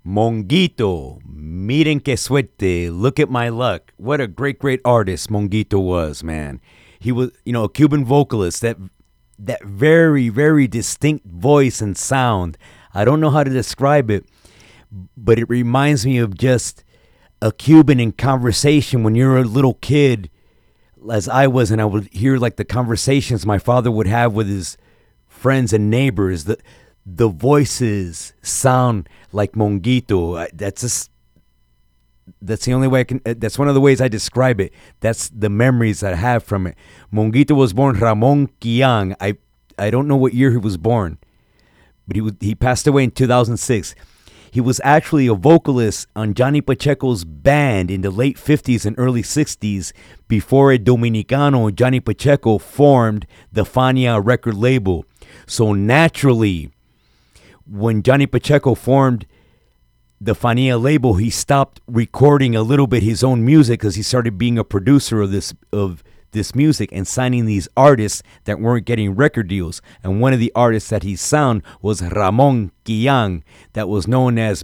Monguito, miren que suerte, look at my luck. What a great artist Monguito was, man. He was, a Cuban vocalist, that very distinct voice and sound. I don't know how to describe it, but it reminds me of just a Cuban in conversation when you're a little kid, as I was, and I would hear like the conversations my father would have with his friends and neighbors. The voices sound like Monguito. That's the only way I can. That's one of the ways I describe it. That's the memories I have from it. Monguito was born Ramon Quiang. I don't know what year he was born, but he passed away in 2006. He was actually a vocalist on Johnny Pacheco's band in the late 50s and early 60s before a Dominicano, Johnny Pacheco, formed the Fania record label. So naturally, when Johnny Pacheco formed the Fania label, he stopped recording a little bit his own music because he started being a producer of this music and signing these artists that weren't getting record deals. And one of the artists that he signed was Ramon Quiang, that was known as